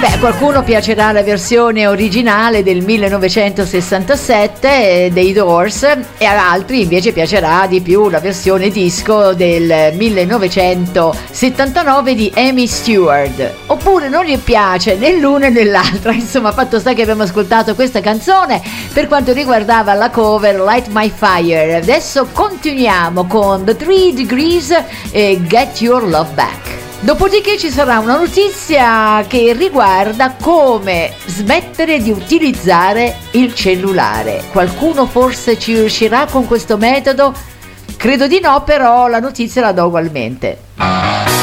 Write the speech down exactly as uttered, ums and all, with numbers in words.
Beh, a qualcuno piacerà la versione originale del millenovecentosessantasette dei Doors e ad altri invece piacerà di più la versione disco del millenovecentosettantanove di Amy Stewart, oppure non gli piace né l'una né l'altra. Insomma, fatto sta che abbiamo ascoltato questa canzone per quanto riguardava la cover Light My Fire. Adesso continuiamo con The Three Degrees e Get Your Love Back. Dopodiché ci sarà una notizia che riguarda come smettere di utilizzare il cellulare. Qualcuno forse ci riuscirà con questo metodo? Credo di no, però la notizia la do ugualmente.